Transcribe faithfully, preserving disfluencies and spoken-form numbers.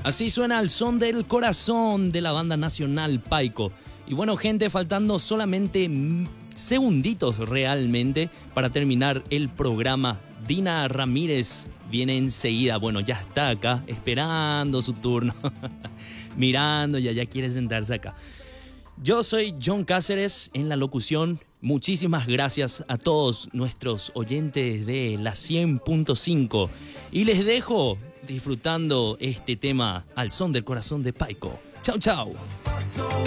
Así suena el son del corazón de la banda nacional Paico. Y bueno, gente, faltando solamente segunditos realmente para terminar el programa. Dina Ramírez viene enseguida. Bueno, ya está acá esperando su turno. Mirando, ya, ya quiere sentarse acá. Yo soy John Cáceres en la locución. Muchísimas gracias a todos nuestros oyentes de la cien punto cinco. Y les dejo disfrutando este tema al son del corazón de Paico. Chau, chau.